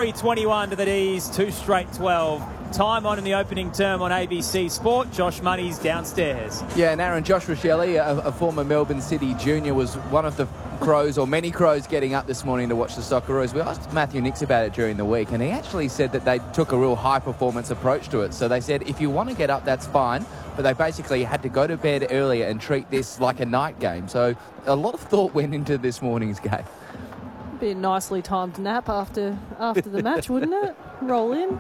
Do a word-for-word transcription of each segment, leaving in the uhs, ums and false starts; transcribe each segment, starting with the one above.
twenty-three twenty-one to the D's, two straight twelve. Time on in the opening term on A B C Sport. Josh Money's downstairs. Yeah, and Aaron, Josh Rochelli, a, a former Melbourne City junior, was one of the Crows, or many Crows, getting up this morning to watch the Socceroos. We asked Matthew Nix about it during the week, and he actually said that they took a real high-performance approach to it. So they said, if you want to get up, that's fine, but they basically had to go to bed earlier and treat this like a night game. So a lot of thought went into this morning's game. Be a nicely timed nap after after the match, wouldn't it? Roll in.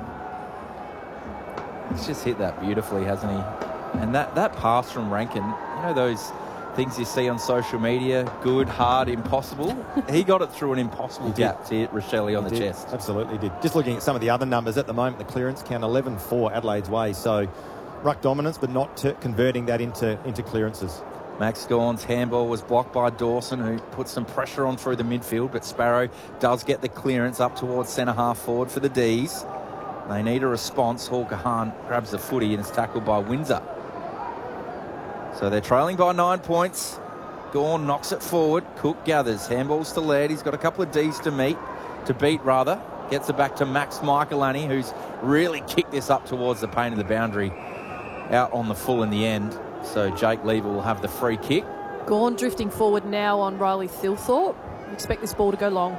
He's just hit that beautifully, hasn't he? And that, that pass from Rankin, you know those things you see on social media, good, hard, impossible? He got it through an impossible gap to hit Rochelli on he the did. chest. Absolutely did. Just looking at some of the other numbers at the moment, the clearance count eleven four Adelaide's way. So ruck dominance, but not t- converting that into, into clearances. Max Gawn's handball was blocked by Dawson, who put some pressure on through the midfield, but Sparrow does get the clearance up towards centre half forward for the D's. They need a response. Hawker Hahn grabs the footy and is tackled by Windsor. So they're trailing by nine points. Gawn knocks it forward. Cook gathers. Handballs to Laird. He's got a couple of D's to meet, to beat rather. Gets it back to Max Michaelani, who's really kicked this up towards the paint of the boundary. Out on the full in the end. So Jake Lever will have the free kick. Gawn drifting forward now on Riley Thilthorpe. Expect this ball to go long.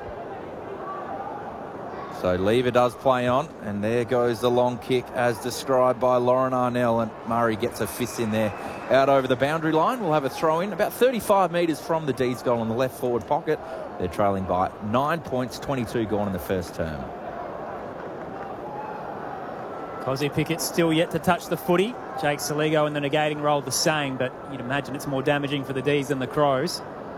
So Lever does play on, and there goes the long kick as described by Lauren Arnell, and Murray gets a fist in there out over the boundary line. We'll have a throw in about thirty-five metres from the D's goal in the left forward pocket. They're trailing by nine points, twenty-two gone in the first term. Cosy Pickett still yet to touch the footy. Jake Saligo in the negating role the same, but you'd imagine it's more damaging for the D's than the Crows.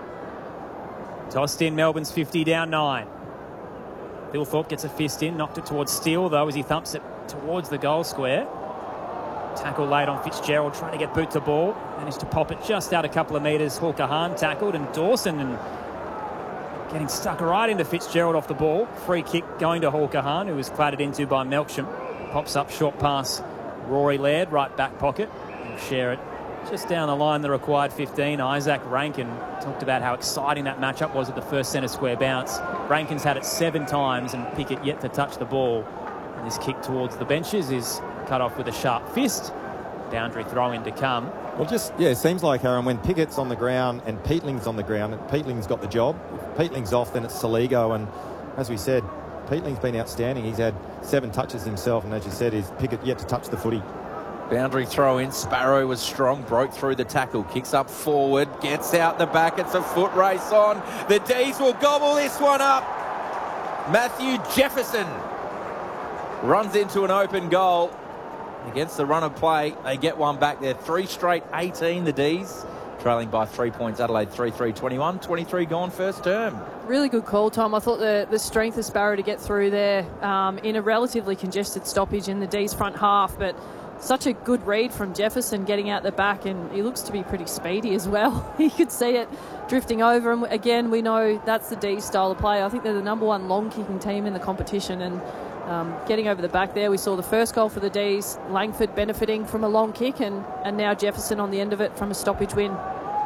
Tossed in, Melbourne's fifty, down nine. Thilthorpe gets a fist in, knocked it towards Steele, though, as he thumps it towards the goal square. Tackle late on Fitzgerald, trying to get boot to ball. Managed to pop it just out a couple of metres. Hawker Hahn tackled, and Dawson and getting stuck right into Fitzgerald off the ball. Free kick going to Hawker Hahn, who was clattered into by Melksham. Pops up, short pass, Rory Laird, right back pocket. He'll share it just down the line, the required fifteen. Isaac Rankin talked about how exciting that matchup was at the first centre square bounce. Rankin's had it seven times and Pickett yet to touch the ball. And this kick towards the benches is cut off with a sharp fist. Boundary throw in to come. Well, just, yeah, it seems like, Aaron, when Pickett's on the ground and Peatling's on the ground, and Peatling's got the job. If Peatling's off, then it's Saligo. And as we said, Peatling's been outstanding. He's had seven touches himself, and as you said, is Pickett yet to touch the footy. Boundary throw in. Sparrow was strong, broke through the tackle, kicks up forward, gets out the back. It's a foot race on. The D's will gobble this one up. Matthew Jefferson runs into an open goal against the run of play. They get one back there. Three straight eighteen, the D's. Trailing by three points, Adelaide three three twenty-one. twenty-three gone first term. Really good call, Tom. I thought the, the strength of Sparrow to get through there um, in a relatively congested stoppage in the D's front half, but such a good read from Jefferson getting out the back, and he looks to be pretty speedy as well. You could see it drifting over, and again, we know that's the D's style of play. I think they're the number one long-kicking team in the competition, and um, getting over the back there, we saw the first goal for the D's, Langford benefiting from a long kick, and, and now Jefferson on the end of it from a stoppage win.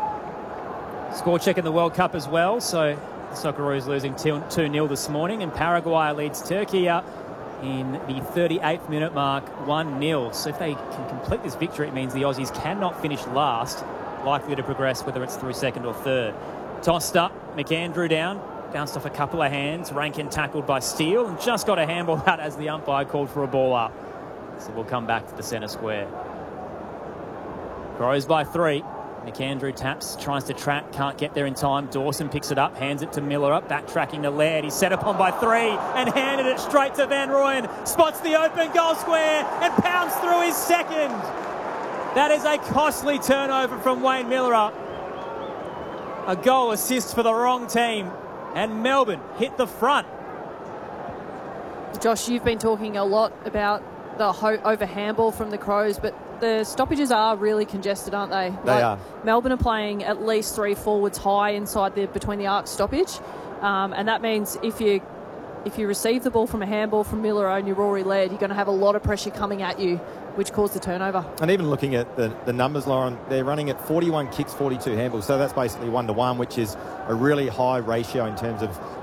Score check in the World Cup as well, so the Socceroos losing two nil this morning, and Paraguay leads Turkey up in the thirty-eighth minute mark, one nil. So if they can complete this victory, it means the Aussies cannot finish last, likely to progress whether it's through second or third. Tossed up, McAndrew down, bounced off a couple of hands. Rankin tackled by Steele and just got a handball out as the umpire called for a ball up. So we'll come back to the centre square. Crows by three. McAndrew taps, tries to track, can't get there in time. Dawson picks it up, hands it to Miller up, backtracking to Laird. He's set upon by three and handed it straight to Van Rooyen. Spots the open goal square and pounds through his second. That is a costly turnover from Wayne Miller. A goal assist for the wrong team, and Melbourne hit the front. Josh, you've been talking a lot about the ho- over handball from the Crows, but the stoppages are really congested, aren't they? They like, are. Melbourne are playing at least three forwards high inside the between the arc stoppage, um, and that means if you if you receive the ball from a handball from Miller or only Rory Laird, you're going to have a lot of pressure coming at you, which caused the turnover. And even looking at the, the numbers, Lauren, they're running at forty-one kicks, forty-two handballs. So that's basically one to one, which is a really high ratio in terms of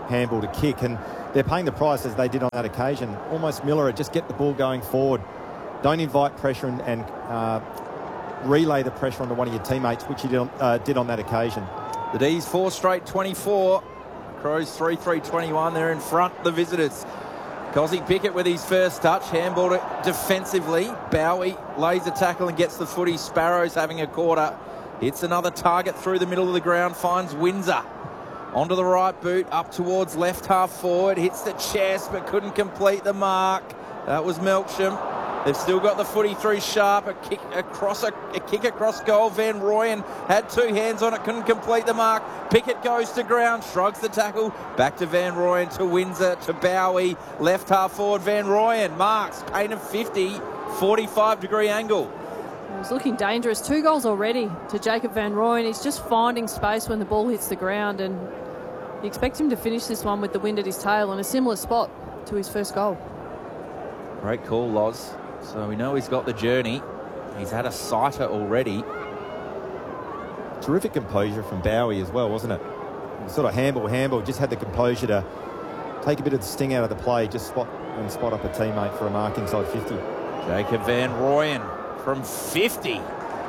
handball to kick, and they're paying the price as they did on that occasion. Almost Miller, just get the ball going forward. Don't invite pressure and, and uh, relay the pressure onto one of your teammates, which he did on, uh, did on that occasion. The D's four straight twenty-four. Crows three three twenty-one. They're in front, the visitors. Cozzy Pickett with his first touch, handballed it defensively. Bowie lays a tackle and gets the footy. Sparrows having a quarter. Hits another target through the middle of the ground, finds Windsor. Onto the right boot, up towards left half forward. Hits the chest but couldn't complete the mark. That was Melksham. They've still got the footy through Sharp. A kick across, a, a kick across goal. Van Rooyen had two hands on it, couldn't complete the mark. Pickett goes to ground, shrugs the tackle. Back to Van Rooyen, to Windsor, to Bowie. Left half forward, Van Rooyen marks. Pain of fifty, forty-five degree angle. It was looking dangerous. Two goals already to Jacob Van Rooyen. He's just finding space when the ball hits the ground, and you expect him to finish this one with the wind at his tail in a similar spot to his first goal. Great call, Loz. So we know he's got the journey. He's had a sighter already. Terrific composure from Bowie as well, wasn't it? Sort of handball, handball. Just had the composure to take a bit of the sting out of the play, just spot and spot up a teammate for a mark inside fifty. Jacob Van Rooyen from fifty.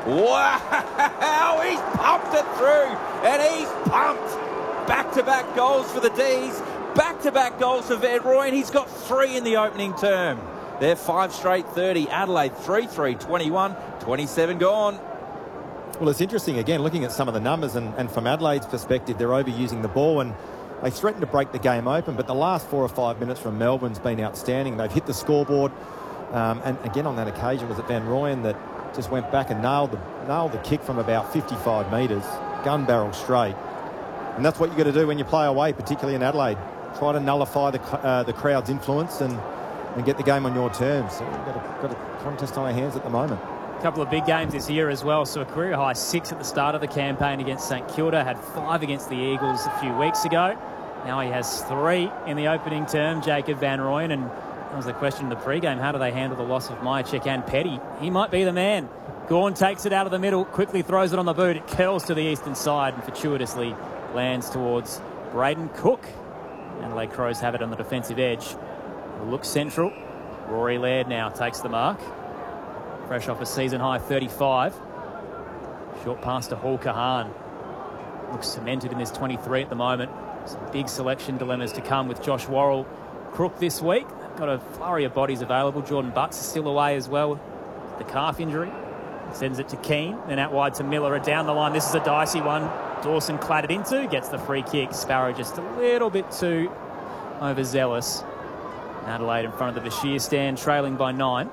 Wow! He's pumped it through, and he's pumped. Back-to-back goals for the D's. Back-to-back goals for Van Rooyen. He's got three in the opening term. They're five straight thirty. Adelaide three three twenty-one. twenty-seven gone. Well, it's interesting, again, looking at some of the numbers, and, and from Adelaide's perspective, they're overusing the ball, and they threatened to break the game open, but the last four or five minutes from Melbourne's been outstanding. They've hit the scoreboard, um, and again, on that occasion, was it Van Rooyen that just went back and nailed the, nailed the kick from about fifty-five metres, gun barrel straight. And that's what you've got to do when you play away, particularly in Adelaide. Try to nullify the, uh, the crowd's influence and and get the game on your terms. So we've got a, got a contest on our hands at the moment. A couple of big games this year as well. So a career high six at the start of the campaign against St Kilda. Had five against the Eagles a few weeks ago. Now he has three in the opening term, Jacob Van Rooyen. And that was the question in the pre-game. How do they handle the loss of Myercheck and Petty? He might be the man. Gawn takes it out of the middle, quickly throws it on the boot. It curls to the eastern side and fortuitously lands towards Braden Cook. Adelaide Crows have it on the defensive edge. Look central. Rory Laird now takes the mark. Fresh off a season high thirty-five. Short pass to Hall Kahan. Looks cemented in this twenty-three at the moment. Some big selection dilemmas to come with Josh Worrell Crook this week. Got a flurry of bodies available. Jordan Butts is still away as well. The calf injury. Sends it to Keane. Then out wide to Miller. Down the line. This is a dicey one. Dawson clattered into. Gets the free kick. Sparrow just a little bit too overzealous. Adelaide in front of the Bashir stand, trailing by nine.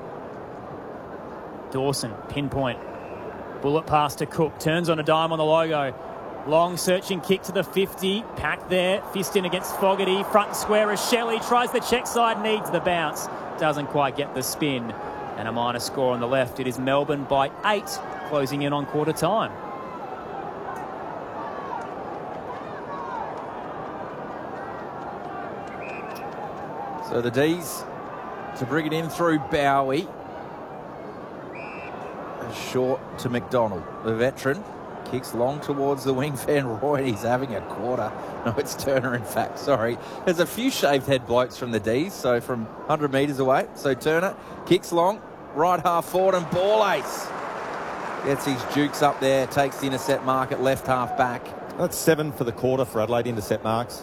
Dawson, pinpoint. Bullet pass to Cook. Turns on a dime on the logo. Long searching kick to the fifty. Packed there. Fist in against Fogarty. Front and square as Shelley tries the check side. Needs the bounce. Doesn't quite get the spin. And a minor score on the left. It is Melbourne by eight. Closing in on quarter time. So the D's to bring it in through Bowie. Short to McDonald, the veteran. Kicks long towards the wing. Van Rooyen, he's having a quarter. No, it's Turner, in fact, sorry. There's a few shaved head blokes from the D's, so from one hundred metres away. So Turner kicks long, right half forward and ball ace. Gets his jukes up there, takes the intercept mark at left half back. That's seven for the quarter for Adelaide intercept marks.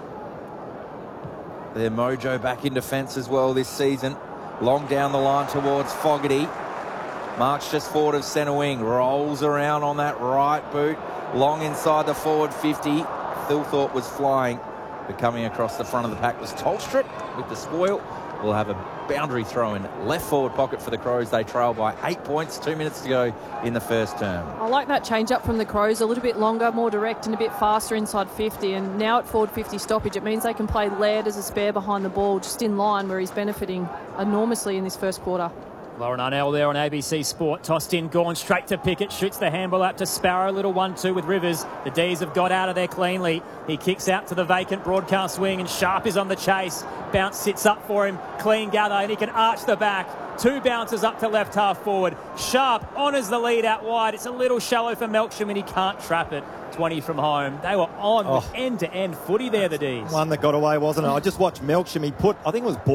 Their mojo back in defence as well this season. Long down the line towards Fogarty. Marks just forward of centre wing. Rolls around on that right boot. Long inside the forward fifty. Thilthorpe was flying. But coming across the front of the pack was Tolstrup with the spoil. We'll have a boundary throw in left forward pocket for the Crows. They trail by eight points. Two minutes to go in the first term. I like that change up from the Crows. A little bit longer, more direct and a bit faster inside fifty. And now at forward fifty stoppage, it means they can play Laird as a spare behind the ball, just in line where he's benefiting enormously in this first quarter. Lauren Arnell there on A B C Sport. Tossed in, gone straight to Pickett. Shoots the handball out to Sparrow. Little one two with Rivers. The D's have got out of there cleanly. He kicks out to the vacant broadcast wing, and Sharp is on the chase. Bounce sits up for him. Clean gather, and he can arch the back. Two bounces up to left half forward. Sharp honours the lead out wide. It's a little shallow for Melksham, and he can't trap it. twenty from home. They were on Oh. with end-to-end footy there, the D's. One that got away, wasn't it? I just watched Melksham. He put, I think it was Ball